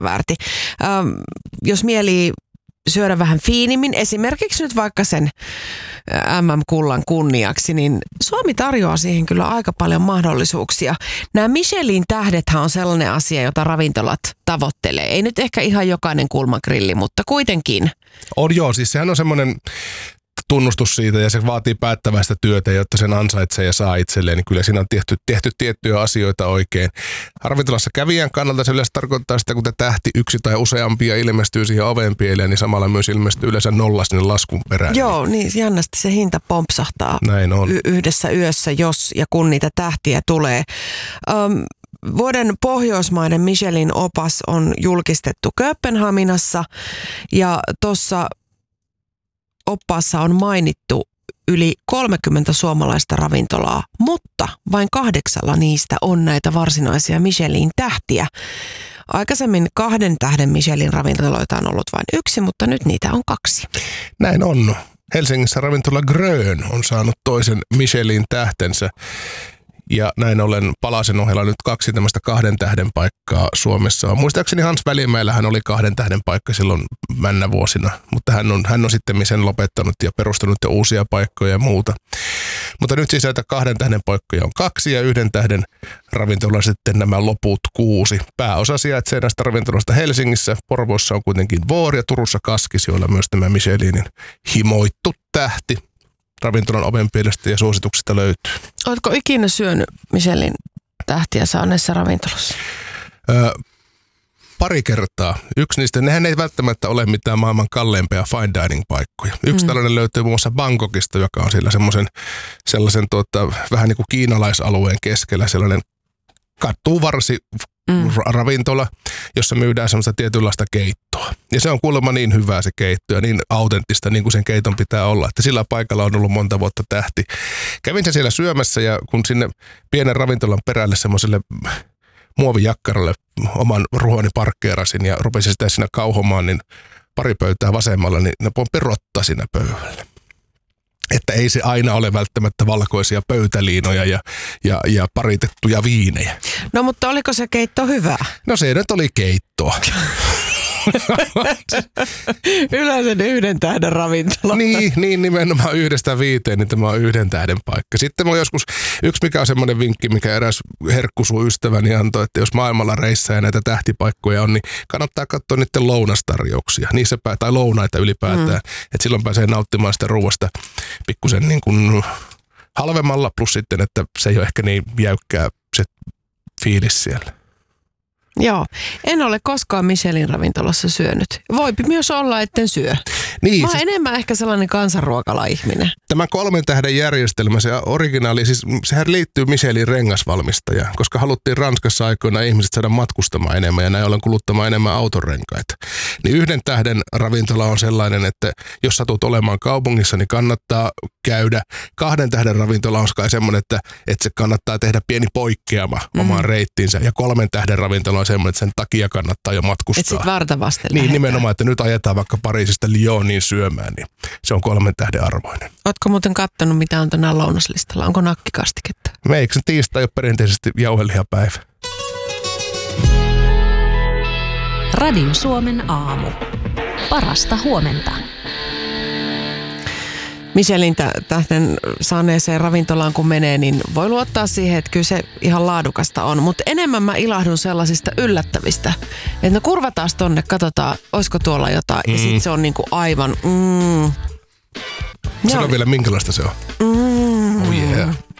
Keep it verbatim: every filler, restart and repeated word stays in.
väärti. Ähm, jos mieli syödä vähän fiinimmin, esimerkiksi nyt vaikka sen äm äm-kullan kunniaksi, niin Suomi tarjoaa siihen kyllä aika paljon mahdollisuuksia. Nämä Michelin tähdethän on sellainen asia, jota ravintolat tavoittelee. Ei nyt ehkä ihan jokainen kulmagrilli, mutta kuitenkin. On joo, siis sehän on semmoinen tunnustus siitä ja se vaatii päättäväistä työtä, jotta sen ansaitsee ja saa itselleen, niin kyllä siinä on tehty, tehty tiettyjä asioita oikein. Ravintolassa kävijän kannalta se yleensä tarkoittaa sitä, kun tähti yksi tai useampia ilmestyy siihen oven pieleen, niin samalla myös ilmestyy yleensä nolla sinne laskun perään. Joo, niin jännästi se hinta pompsahtaa Näin on. Y- yhdessä yössä, jos ja kun niitä tähtiä tulee. Um, Vuoden pohjoismainen Michelin opas on julkistettu Kööpenhaminassa ja tuossa oppaassa on mainittu yli kolmekymmentä suomalaista ravintolaa, mutta vain kahdeksalla niistä on näitä varsinaisia Michelin tähtiä. Aikaisemmin kahden tähden Michelin ravintoloita on ollut vain yksi, mutta nyt niitä on kaksi. Näin on. Helsingissä ravintola Grön on saanut toisen Michelin tähtensä. Ja näin ollen Palasen ohella nyt kaksi tämmöistä kahden tähden paikkaa Suomessa on. Muistaakseni Hans Välimäellähän oli kahden tähden paikka silloin männä vuosina, mutta hän on, hän on sitten sen lopettanut ja perustanut jo uusia paikkoja ja muuta. Mutta nyt siis näitä kahden tähden paikkoja on kaksi ja yhden tähden ravintola sitten nämä loput kuusi. Pääosa sijaitsee näistä ravintoloista Helsingissä, Porvoossa on kuitenkin Vuori ja Turussa Kaskis, joilla myös tämä Michelinin himoittu tähti ravintolan ovenpielestä ja suosituksista löytyy. Oletko ikinä syönyt Michelin tähtiä saaneessa ravintolassa? Öö, pari kertaa. Yksi niistä, nehän ei välttämättä ole mitään maailman kalleimpia fine dining paikkoja. Yksi mm. tällainen löytyy muun muassa Bangkokista, joka on siellä semmoisen sellaisen tuota, vähän niin kuin kiinalaisalueen keskellä sellainen katuvarsi mm. ravintola, jossa myydään semmoista tietynlaista keittoa. Ja se on kuulemma niin hyvää se keitto ja niin autenttista, niin kuin sen keiton pitää olla, että sillä paikalla on ollut monta vuotta tähti. Kävin se siellä syömässä ja kun sinne pienen ravintolan perälle semmoiselle muovijakkaralle oman ruoani parkkeerasin ja rupesin sitä siinä kauhomaan, niin pari pöytää vasemmalla, niin ne pompi rotta siinä pöydällä. Että ei se aina ole välttämättä valkoisia pöytäliinoja ja, ja, ja paritettuja viinejä. No mutta oliko se keitto hyvää? No se nyt oli keittoa. Yleensä yhden tähden ravintola. Niin, niin, nimenomaan yhdestä viiteen, niin tämä on yhden tähden paikka. Sitten on joskus yksi, mikä on semmoinen vinkki, mikä eräs herkkusuystäväni antoi, että jos maailmalla reissää ja näitä tähtipaikkoja on, niin kannattaa katsoa niiden lounastarjouksia. Niissä pää, tai lounaita ylipäätään, mm. että silloin pääsee nauttimaan sitä ruoasta pikkusen niin kuin halvemmalla, plus sitten, että se ei ole ehkä niin jäykkää se fiilis siellä. Joo, en ole koskaan Michelin ravintolassa syönyt. Voipi myös olla, etten syö. Niin, Mä oon siis enemmän ehkä sellainen kansanruokala-ihminen. Tämä kolmen tähden järjestelmä, se originaali, siis sehän liittyy Michelin rengasvalmistajaan, koska haluttiin Ranskassa aikoina ihmiset saada matkustamaan enemmän ja näin ollen kuluttamaan enemmän autorenkaita. Niin yhden tähden ravintola on sellainen, että jos satut olemaan kaupungissa, niin kannattaa käydä. Kahden tähden ravintola on kai semmoinen, että, että se kannattaa tehdä pieni poikkeama omaan mm. reittiinsä. Ja kolmen tähden ravintola on semmoinen, että sen takia kannattaa jo matkustaa. Et sit varta vasten Niin lähdetään. Nimenomaan, että nyt ajetaan vaikka Pariisista Lyoniin syömään, niin se on kolmen tähden arvoinen. Ootko muuten kattonut, mitä on tänään lounaslistalla? Onko nakkikastiketta? Me eikö se tiistai ole perinteisesti jauhelihapäivä? Radio Suomen aamu. Parasta huomenta. Michelin tähden saaneeseen ravintolaan kun menee, niin voi luottaa siihen, että kyllä se ihan laadukasta on. Mutta enemmän mä ilahdun sellaisista yllättävistä, että no kurvataan tonne, katsotaan, olisiko tuolla jotain. Mm. Ja sit se on niinku aivan... Mm. Sano vielä, minkälaista se on. Mm. Oh yeah.